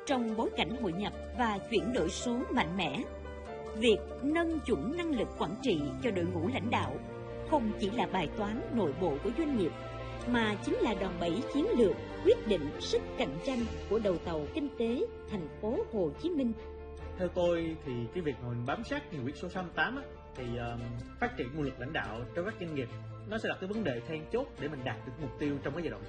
Trong bối cảnh hội nhập và chuyển đổi số mạnh mẽ, việc nâng chuẩn năng lực quản trị cho đội ngũ lãnh đạo không chỉ là bài toán nội bộ của doanh nghiệp, mà chính là đòn bẩy chiến lược quyết định sức cạnh tranh của đầu tàu kinh tế thành phố Hồ Chí Minh. Theo tôi thì cái việc mà mình bám sát nghị quyết số 68 á, thì phát triển nguồn lực lãnh đạo trong các doanh nghiệp nó sẽ là cái vấn đề then chốt để mình đạt được mục tiêu trong cái giai đoạn